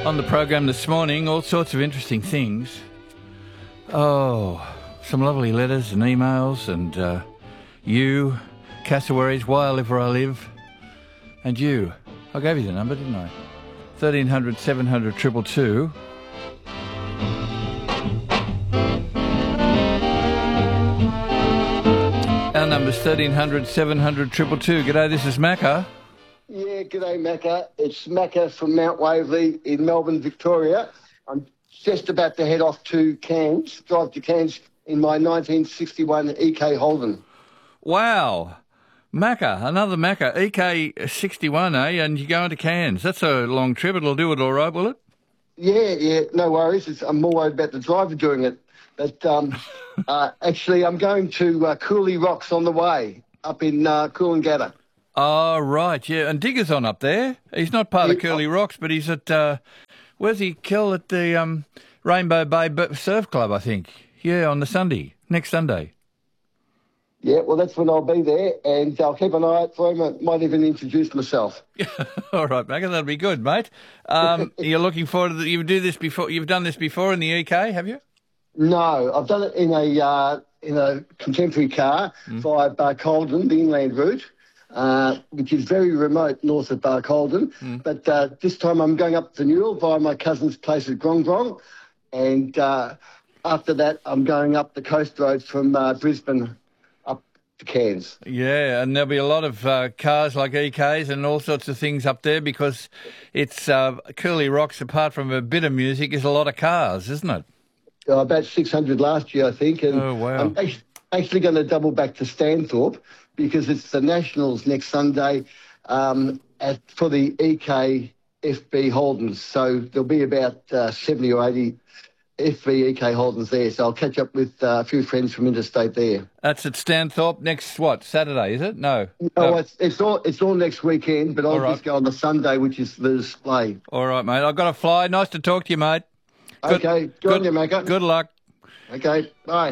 On the program this morning, all sorts of interesting things. Oh, some lovely letters and emails, and you, cassowaries, why I live where I live, and you. I gave you the number, didn't I? 1300 700 222. Our number's 1300 700 222. G'day, this is Macca. Yeah, g'day, Macca. It's Macca from Mount Waverley in Melbourne, Victoria. I'm just about to head off to Cairns, drive to Cairns in my 1961 EK Holden. Wow. Macca, another Macca, EK61, eh? And you're going to Cairns. That's a long trip. It'll do it all right, will it? Yeah, no worries. I'm more worried about the driver doing it. But actually, I'm going to Cooley Rocks on the way, up in Coolangatta. Oh, right, yeah. And Digger's on up there. He's not part of Curly Rocks, but he's at, where's he? Kill at the Rainbow Bay Surf Club, I think. Yeah, on the Sunday, next Sunday. Yeah, well, that's when I'll be there, and I'll keep an eye out for him. I might even introduce myself. All right, Macca, that'll be good, mate. You're looking forward to that. You've done this before in the EK, have you? No, I've done it in a contemporary car via Barcaldine, the inland route. Which is very remote north of Barcaldine. But this time I'm going up to Newell via my cousin's place at Grong Grong. And after that, I'm going up the coast roads from Brisbane up to Cairns. Yeah, and there'll be a lot of cars like EKs and all sorts of things up there because it's Curly Rocks, apart from a bit of music, is a lot of cars, isn't it? About 600 last year, I think. And oh, wow. I'm actually going to double back to Stanthorpe, because it's the Nationals next Sunday for the EK FB Holdens. So there'll be about 70 or 80 FB EK Holdens there. So I'll catch up with a few friends from interstate there. That's at Stanthorpe next, Saturday, is it? No. No, it's all next weekend, but I'll just go on the Sunday, which is the display. All right, mate. I've got to fly. Nice to talk to you, mate. Okay. Good on you, Macca. Good luck. Okay. Bye.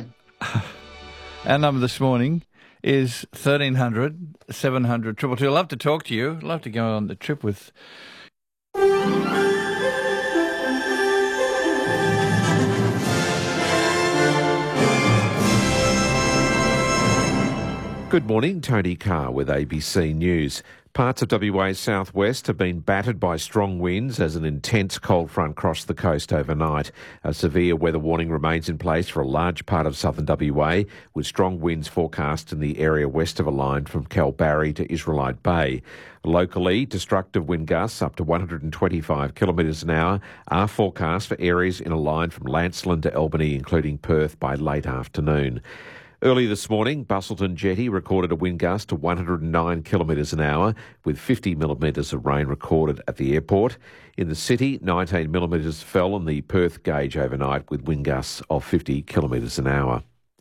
Our number this morning is 1300 700 222. I'd love to talk to you. I'd love to go on the trip with... Good morning, Tony Carr with ABC News. Parts of WA's southwest have been battered by strong winds as an intense cold front crossed the coast overnight. A severe weather warning remains in place for a large part of southern WA, with strong winds forecast in the area west of a line from Kalbarri to Israelite Bay. Locally, destructive wind gusts up to 125 kilometres an hour are forecast for areas in a line from Lancelin to Albany, including Perth, by late afternoon. Early this morning, Busselton Jetty recorded a wind gust of 109 kilometres an hour, with 50 millimetres of rain recorded at the airport. In the city, 19 millimetres fell on the Perth gauge overnight, with wind gusts of 50 kilometres an hour.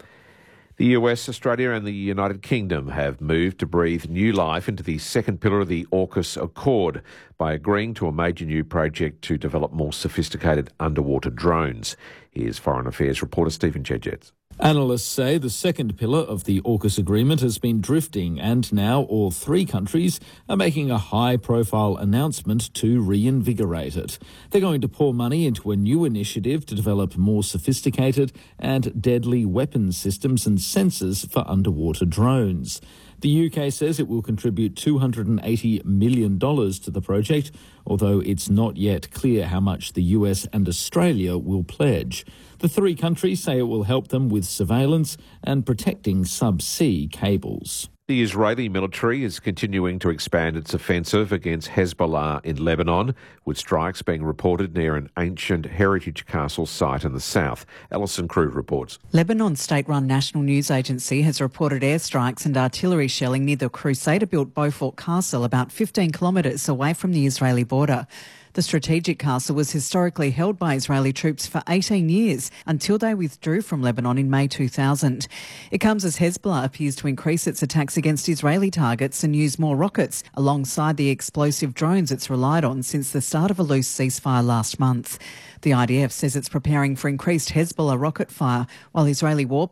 The US, Australia and the United Kingdom have moved to breathe new life into the second pillar of the AUKUS Accord by agreeing to a major new project to develop more sophisticated underwater drones. Here's Foreign Affairs reporter Stephen Chedgetts. Analysts say the second pillar of the AUKUS agreement has been drifting, and now all three countries are making a high-profile announcement to reinvigorate it. They're going to pour money into a new initiative to develop more sophisticated and deadly weapons systems and sensors for underwater drones. The UK says it will contribute $280 million to the project, although it's not yet clear how much the US and Australia will pledge. The three countries say it will help them with surveillance and protecting subsea cables. The Israeli military is continuing to expand its offensive against Hezbollah in Lebanon, with strikes being reported near an ancient heritage castle site in the south. Alison Crew reports. Lebanon's state-run national news agency has reported airstrikes and artillery shelling near the Crusader-built Beaufort Castle, about 15 kilometres away from the Israeli border. The strategic castle was historically held by Israeli troops for 18 years until they withdrew from Lebanon in May 2000. It comes as Hezbollah appears to increase its attacks against Israeli targets and use more rockets alongside the explosive drones it's relied on since the start of a loose ceasefire last month. The IDF says it's preparing for increased Hezbollah rocket fire, while Israeli warplanes